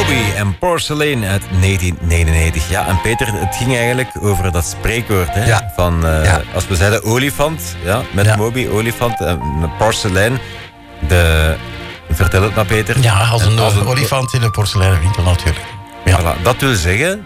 Moby en Porcelain uit 1999. Ja, en Peter, het ging eigenlijk over dat spreekwoord. Hè? Ja. Van, als we zeiden olifant, ja, met Moby, olifant, en porcelain. Vertel het maar, Peter. Ja, als een olifant in een porseleinenwinkel natuurlijk. Ja. Voilà, dat wil zeggen...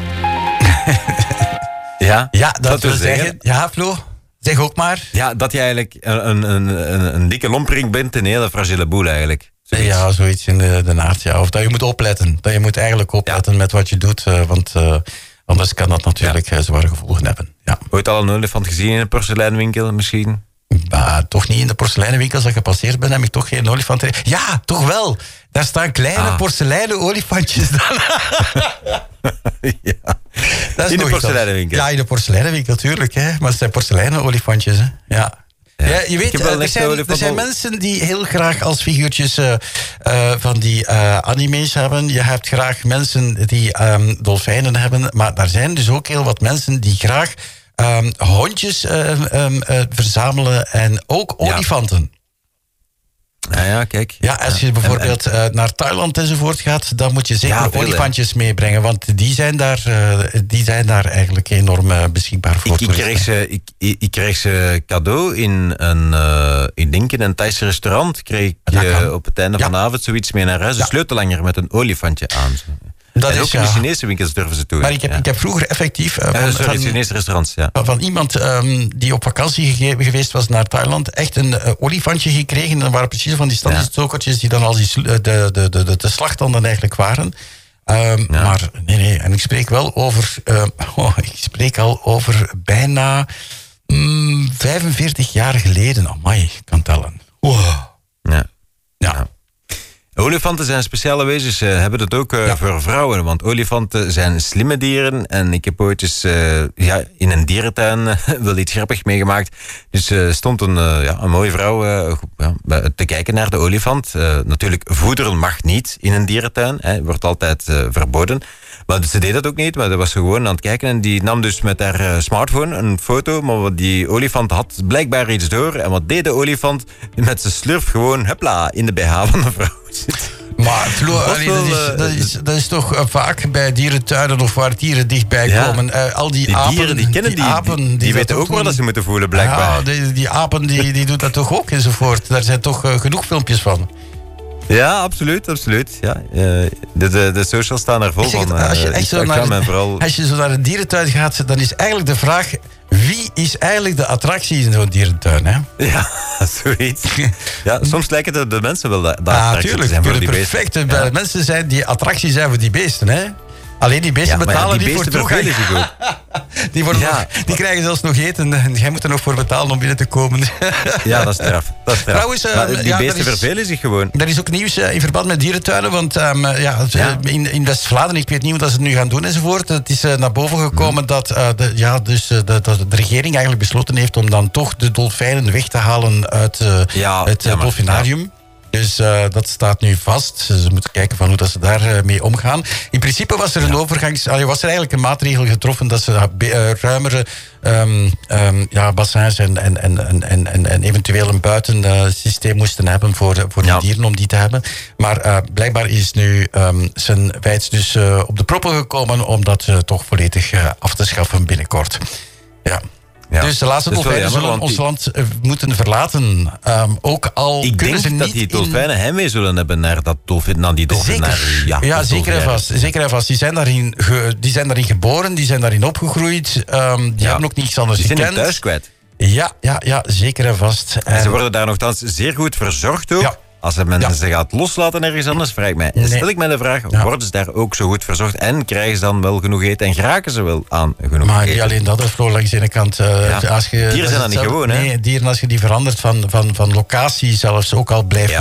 ja, dat wil zeggen... Ja, Flo, zeg ook maar. Ja, dat je eigenlijk een dikke lomperik bent, een hele fragile boel eigenlijk. Zoiets. Ja, zoiets in de naart, ja. Of dat je moet opletten. Dat je moet eigenlijk opletten met wat je doet, want anders kan dat natuurlijk zware gevolgen hebben. Ja. Ooit al een olifant gezien in een porseleinwinkel misschien? Toch niet in de porseleinenwinkel. Als ik gepasseerd ben, heb ik toch geen olifant. Ja, toch wel. Daar staan kleine porseleinen olifantjes dan. Ja. Dat is in de porseleinenwinkel? Ja, in de porseleinenwinkel, natuurlijk. Hè. Maar het zijn porseleinen olifantjes. Hè. Ja. Ja, je weet, er zijn mensen die heel graag als figuurtjes van die anime's hebben. Je hebt graag mensen die dolfijnen hebben. Maar er zijn dus ook heel wat mensen die graag hondjes verzamelen en ook olifanten. Ja, kijk. Ja, als je bijvoorbeeld naar Thailand enzovoort gaat, dan moet je zeker olifantjes meebrengen, want die zijn daar eigenlijk enorm beschikbaar voor. Ik kreeg ze cadeau in een Thaise restaurant. Kreeg je op het einde van de avond zoiets mee naar huis. Een sleutelhanger met een olifantje aan. Dat en ook in de Chinese winkels durven ze toe. Maar ik heb vroeger effectief... Chinese restaurants, van iemand die op vakantie geweest was naar Thailand, echt een olifantje gekregen. En dat waren precies van die standstokertjes die dan al de slagtanden eigenlijk waren. Maar nee. En ik spreek wel over... ik spreek al over bijna 45 jaar geleden. Amai, ik kan tellen. Wow. Ja. Olifanten zijn speciale wezens, hebben dat ook voor vrouwen. Want olifanten zijn slimme dieren. En ik heb ooit eens in een dierentuin wel iets grappigs meegemaakt. Dus stond een mooie vrouw te kijken naar de olifant. Natuurlijk, voederen mag niet in een dierentuin. Wordt altijd verboden. Maar ze deed dat ook niet, maar dat was ze gewoon aan het kijken. En die nam dus met haar smartphone een foto. Maar wat die olifant had blijkbaar iets door. En wat deed de olifant? Met zijn slurf gewoon, hupla, in de BH van de vrouw. Maar Flo, dat is toch vaak bij dierentuinen of waar dieren dichtbij komen. Al die apen, dieren, die apen, die weten ook wel dat ze moeten voelen, blijkbaar. Ja, die apen die doen dat toch ook enzovoort. Daar zijn toch genoeg filmpjes van. Ja, absoluut. Ja. De socials staan er vol van. Als je zo naar een dierentuin gaat, dan is eigenlijk de vraag: wie is eigenlijk de attractie in zo'n dierentuin? Hè? Ja, zoiets. Ja, soms lijken de mensen wel de attractie te zijn voor die beesten. Perfect. Mensen zijn die attractie zijn voor die beesten, hè? Alleen die beesten betalen die voor toegang. Die krijgen zelfs nog eten. En jij moet er nog voor betalen om binnen te komen. Ja, dat is straf. Trouwens, die beesten vervelen zich gewoon. Er is ook nieuws in verband met dierentuinen. Want in West-Vlaanderen, ik weet niet hoe dat ze het nu gaan doen enzovoort. Het is naar boven gekomen dat de regering eigenlijk besloten heeft om dan toch de dolfijnen weg te halen uit het dolfinarium. Dus dat staat nu vast. Ze moeten kijken van hoe dat ze daarmee omgaan. In principe was er was er eigenlijk een maatregel getroffen dat ze ruimere bassins en eventueel een buitensysteem moesten hebben voor die dieren om die te hebben. Maar blijkbaar is nu zijn wijs dus op de proppen gekomen om dat toch volledig af te schaffen binnenkort. Ja. Ja. Dus de laatste dolfijnen zullen ons land moeten verlaten. Ook al ik denk dat die dolfijnen heimwee zullen hebben naar die dolfijnen. Zeker en vast. Die zijn daarin geboren, die zijn daarin opgegroeid. Die hebben ook niets anders gekend. Die zijn hun thuis kwijt. Ja, zeker en vast. En ze worden daar nogthans zeer goed verzorgd ook. Ja. Als men ze gaat loslaten ergens anders, stel ik mij de vraag, worden ze daar ook zo goed verzorgd en krijgen ze dan wel genoeg eten en geraken ze wel aan genoeg eten? Maar niet alleen dat, Flo, langs de ene kant. Dieren zijn dat niet gewoon, hè? Nee, dieren als je die verandert van locatie zelfs ook al blijft